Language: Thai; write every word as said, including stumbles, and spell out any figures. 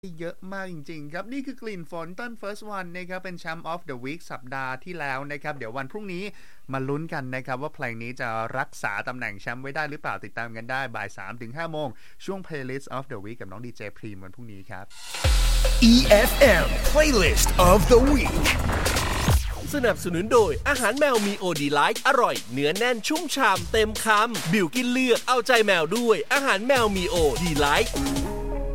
เยอะมากจริงๆครับนี่คือกลิ่นฝนต้น First One นะครับเป็นแชมป์ of the Week สัปดาห์ที่แล้วนะครับเดี๋ยววันพรุ่งนี้มาลุ้นกันนะครับว่าเพลงนี้จะรักษาตำแหน่งแชมป์ไว้ได้หรือเปล่าติดตามกันได้บ่าย สามถึงห้า โมงช่วง Playlist of the Week กับน้องดีเจพรีมวันพรุ่งนี้ครับอี เอฟ เอ็ม Playlist of the Week สนับสนุนโดยอาหารแมวมีโอดีไลท์อร่อยเนื้อแน่นชุ่มฉ่ำเต็มคำบิวกินเลือกเอาใจแมวด้วยอาหารแมวมีโอดีไลท์